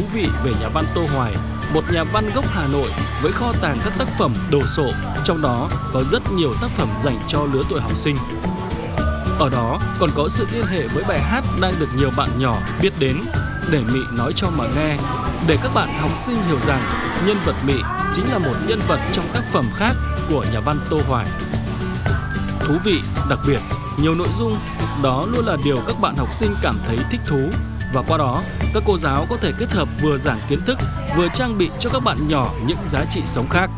vị về nhà văn Tô Hoài, một nhà văn gốc Hà Nội với kho tàng các tác phẩm đồ sộ, trong đó có rất nhiều tác phẩm dành cho lứa tuổi học sinh. Ở đó còn có sự liên hệ với bài hát đang được nhiều bạn nhỏ biết đến, Để Mị nói cho mà nghe, để các bạn học sinh hiểu rằng nhân vật Mị chính là một nhân vật trong tác phẩm khác của nhà văn Tô Hoài. Thú vị, đặc biệt, nhiều nội dung, đó luôn là điều các bạn học sinh cảm thấy thích thú. Và qua đó, các cô giáo có thể kết hợp vừa giảng kiến thức, vừa trang bị cho các bạn nhỏ những giá trị sống khác.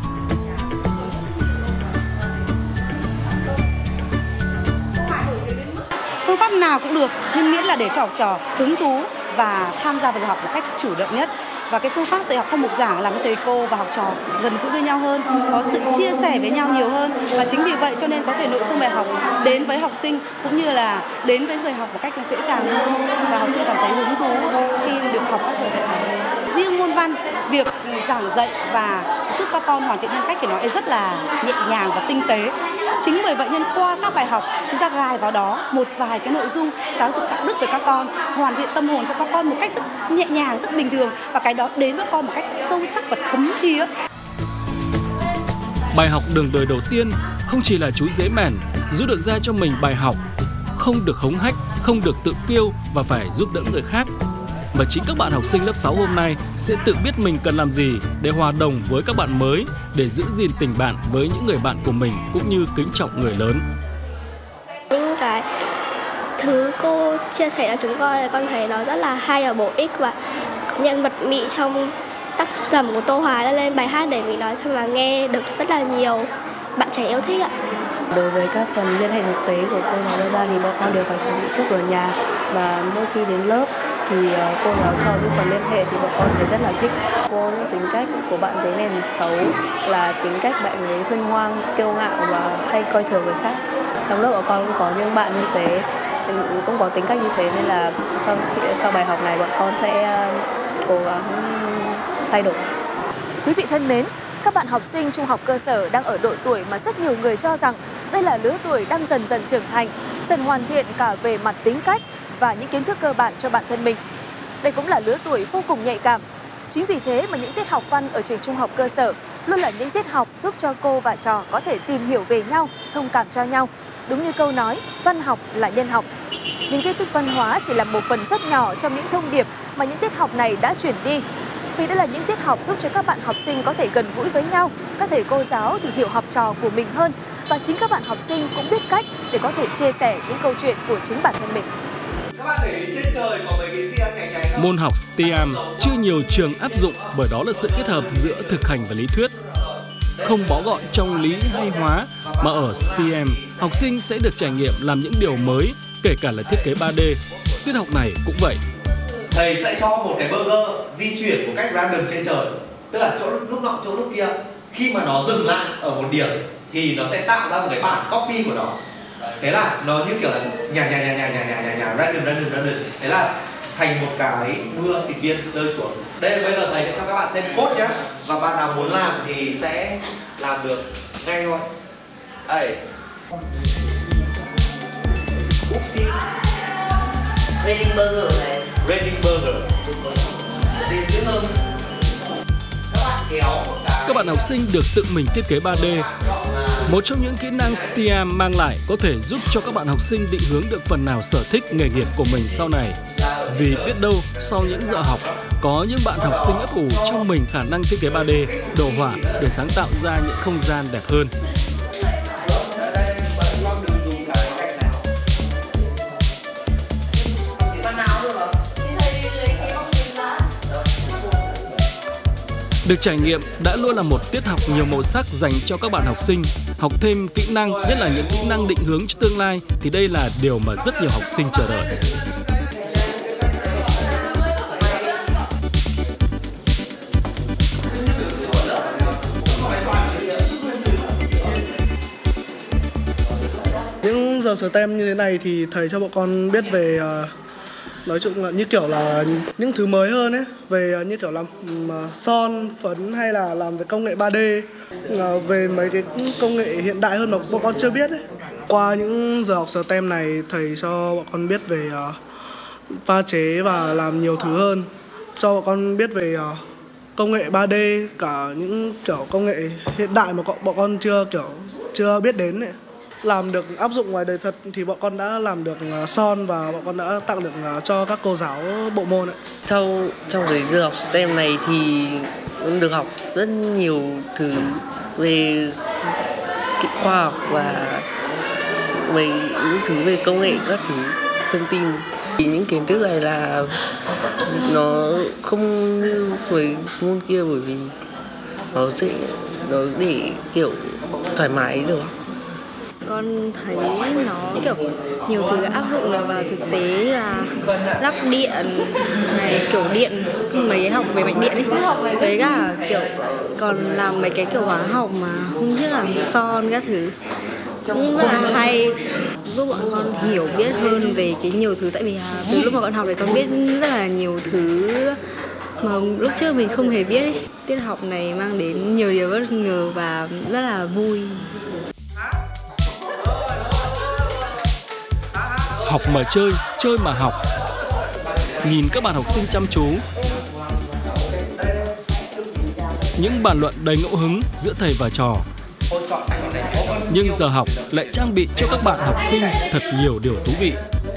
Phương pháp nào cũng được, nhưng miễn là để cho học trò hứng thú và tham gia vào việc học một cách chủ động nhất. Và cái phương pháp dạy học không mục giảng làm cho thầy cô và học trò gần gũi với nhau hơn, có sự chia sẻ với nhau nhiều hơn. Và chính vì vậy cho nên có thể nội dung bài học đến với học sinh cũng như là đến với người học một cách dễ dàng hơn, và học sinh cảm thấy hứng thú khi được học các giờ dạy bài. Riêng môn văn, việc giảng dạy và giúp các con hoàn thiện nhân cách thì nó rất là nhẹ nhàng và tinh tế. Chính bởi vậy nên qua các bài học chúng ta gài vào đó một vài cái nội dung giáo dục đạo đức về các con, hoàn thiện tâm hồn cho các con một cách rất nhẹ nhàng, rất bình thường, và cái đó đến với con một cách sâu sắc và thấm thía. Bài học đường đời đầu tiên không chỉ là chú dế mèn rút được ra cho mình bài học, không được hống hách, không được tự kiêu và phải giúp đỡ người khác. Và chính các bạn học sinh lớp 6 hôm nay sẽ tự biết mình cần làm gì để hòa đồng với các bạn mới, để giữ gìn tình bạn với những người bạn của mình cũng như kính trọng người lớn. Những cái thứ cô chia sẻ cho chúng con thấy nó rất là hay và bổ ích, và nhân vật Mị trong tác phẩm của Tô Hoài đã lên bài hát Để Mị nói cho mà nghe được rất là nhiều bạn trẻ yêu thích ạ. Đối với các phần liên hệ thực tế của cô giáo đưa ra thì bọn con đều phải chuẩn bị trước ở nhà, và mỗi khi đến lớp thì cô giáo cho những phần liên hệ thì bọn con thấy rất là thích. Cô những tính cách của bạn thấy nền xấu là tính cách bạn ấy huênh hoang, kiêu ngạo và hay coi thường người khác. Trong lớp bọn con cũng có những bạn như thế, cũng có tính cách như thế, nên là sau bài học này bọn con sẽ cố gắng thay đổi. Quý vị thân mến, các bạn học sinh trung học cơ sở đang ở độ tuổi mà rất nhiều người cho rằng đây là lứa tuổi đang dần dần trưởng thành, dần hoàn thiện cả về mặt tính cách và những kiến thức cơ bản cho bản thân mình. Đây cũng là lứa tuổi vô cùng nhạy cảm. Chính vì thế mà những tiết học văn ở trường trung học cơ sở luôn là những tiết học giúp cho cô và trò có thể tìm hiểu về nhau, thông cảm cho nhau. Đúng như câu nói, văn học là nhân học. Những kiến thức văn hóa chỉ là một phần rất nhỏ trong những thông điệp mà những tiết học này đã truyền đi. Vì đây là những tiết học giúp cho các bạn học sinh có thể gần gũi với nhau, các thầy cô giáo thì hiểu học trò của mình hơn, và chính các bạn học sinh cũng biết cách để có thể chia sẻ những câu chuyện của chính bản thân mình. Các bạn để ý trên trời có mấy cái tia nhảy nhảy không? Môn học STEAM chưa nhiều trường áp dụng bởi đó là sự kết hợp giữa thực hành và lý thuyết. Không bó gọn trong lý hay hóa, mà ở STEAM, học sinh sẽ được trải nghiệm làm những điều mới, kể cả là thiết kế 3D. Tiết học này cũng vậy. Thầy sẽ cho một cái burger di chuyển một cách random trên trời, tức là chỗ lúc nọ chỗ lúc kia. Khi mà nó dừng lại ở một điểm thì nó sẽ tạo ra một cái bản copy của nó. Thế là nó như kiểu là nhà random. Thế là thành một cái mưa thịt viên rơi xuống. Đây bây giờ thầy sẽ cho các bạn xem code nhá, và bạn nào muốn làm thì sẽ làm được ngay thôi. Đây. Oopsie. Reading burger này. Reading burger. Reading cái hơn. Các bạn học sinh được tự mình thiết kế 3D. Một trong những kỹ năng STEAM mang lại có thể giúp cho các bạn học sinh định hướng được phần nào sở thích nghề nghiệp của mình sau này. Vì biết đâu sau những giờ học, có những bạn học sinh ấp ủ trong mình khả năng thiết kế 3D, đồ họa để sáng tạo ra những không gian đẹp hơn. Được trải nghiệm đã luôn là một tiết học nhiều màu sắc dành cho các bạn học sinh. Học thêm kỹ năng, nhất là những kỹ năng định hướng cho tương lai, thì đây là điều mà rất nhiều học sinh chờ đợi. Những giờ STEM như thế này thì thầy cho bọn con biết về nói chung là như kiểu là những thứ mới hơn ấy, về như kiểu làm son, phấn hay là làm về công nghệ 3D, về mấy cái công nghệ hiện đại hơn mà bọn con chưa biết ấy. Qua những giờ học STEM này, thầy cho bọn con biết về pha chế và làm nhiều thứ hơn cho bọn con biết về công nghệ 3D, cả những kiểu công nghệ hiện đại mà bọn con chưa biết đến ấy. Làm được áp dụng ngoài đời thật thì bọn con đã làm được son và bọn con đã tặng được cho các cô giáo bộ môn ấy. Trong cái giờ học STEM này thì được học rất nhiều thứ về khoa học và về những thứ về công nghệ, các thứ thông tin. Thì những kiến thức này là nó không như với môn kia, bởi vì nó để kiểu thoải mái được. Con thấy nó kiểu nhiều thứ áp dụng vào thực tế, là lắp điện này, kiểu điện, mấy cái học về mạch điện ấy, với cả kiểu còn làm mấy cái kiểu hóa học mà không biết làm son các thứ, cũng rất là hay, giúp bọn con hiểu biết hơn về cái nhiều thứ. Tại vì từ lúc mà con học thì con biết rất là nhiều thứ mà lúc trước mình không hề biết ấy. Tiết học này mang đến nhiều điều bất ngờ và rất là vui. Học mà chơi, chơi mà học. Nhìn các bạn học sinh chăm chú. Những bàn luận đầy ngẫu hứng giữa thầy và trò. Nhưng giờ học lại trang bị cho các bạn học sinh thật nhiều điều thú vị.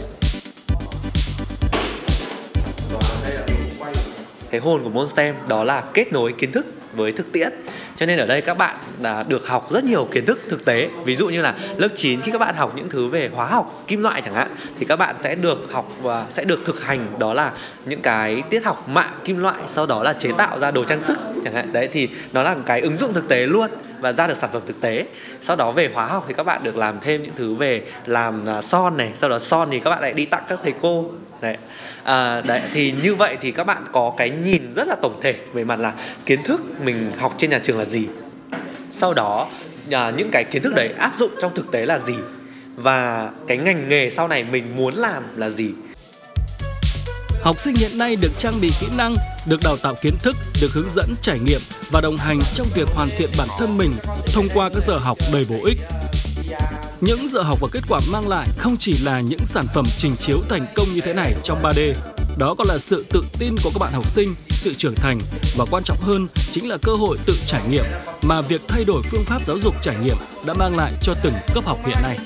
Cái hồn của môn STEM đó là kết nối kiến thức với thực tiễn. Cho nên ở đây các bạn đã được học rất nhiều kiến thức thực tế. Ví dụ như là lớp 9 khi các bạn học những thứ về hóa học, kim loại chẳng hạn, thì các bạn sẽ được học và sẽ được thực hành, đó là những cái tiết học mạng kim loại, sau đó là chế tạo ra đồ trang sức chẳng hạn. Đấy thì nó là một cái ứng dụng thực tế luôn và ra được sản phẩm thực tế. Sau đó về hóa học thì các bạn được làm thêm những thứ về làm son này, sau đó son thì các bạn lại đi tặng các thầy cô. Đấy, thì như vậy thì các bạn có cái nhìn rất là tổng thể về mặt là kiến thức mình học trên nhà trường là gì, sau đó những cái kiến thức đấy áp dụng trong thực tế là gì, và cái ngành nghề sau này mình muốn làm là gì. Học sinh hiện nay được trang bị kỹ năng, được đào tạo kiến thức, được hướng dẫn trải nghiệm và đồng hành trong việc hoàn thiện bản thân mình thông qua các giờ học đầy bổ ích. Những giờ học và kết quả mang lại không chỉ là những sản phẩm trình chiếu thành công như thế này trong 3D, đó còn là sự tự tin của các bạn học sinh, sự trưởng thành và quan trọng hơn chính là cơ hội tự trải nghiệm mà việc thay đổi phương pháp giáo dục trải nghiệm đã mang lại cho từng cấp học hiện nay.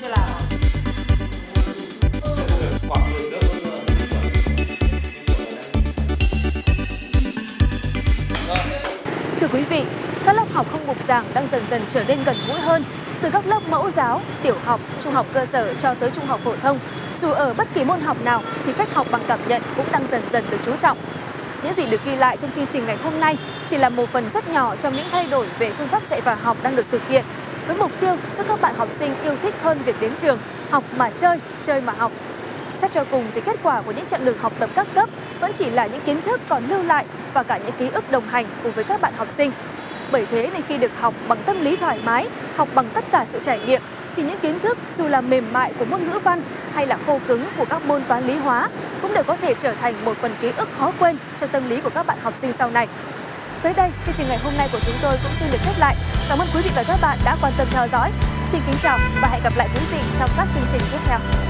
Thưa quý vị, các lớp học không bục giảng đang dần dần trở nên gần gũi hơn. Từ các lớp mẫu giáo, tiểu học, trung học cơ sở cho tới trung học phổ thông, dù ở bất kỳ môn học nào thì cách học bằng cảm nhận cũng đang dần dần được chú trọng. Những gì được ghi lại trong chương trình ngày hôm nay chỉ là một phần rất nhỏ trong những thay đổi về phương pháp dạy và học đang được thực hiện, với mục tiêu giúp các bạn học sinh yêu thích hơn việc đến trường, học mà chơi, chơi mà học. Xét cho cùng thì kết quả của những chặng đường học tập các cấp vẫn chỉ là những kiến thức còn lưu lại và cả những ký ức đồng hành cùng với các bạn học sinh. Bởi thế nên khi được học bằng tâm lý thoải mái, học bằng tất cả sự trải nghiệm, thì những kiến thức dù là mềm mại của môn ngữ văn hay là khô cứng của các môn toán lý hóa cũng đều có thể trở thành một phần ký ức khó quên trong tâm lý của các bạn học sinh sau này. Tới đây, chương trình ngày hôm nay của chúng tôi cũng xin được khép lại. Cảm ơn quý vị và các bạn đã quan tâm theo dõi. Xin kính chào và hẹn gặp lại quý vị trong các chương trình tiếp theo.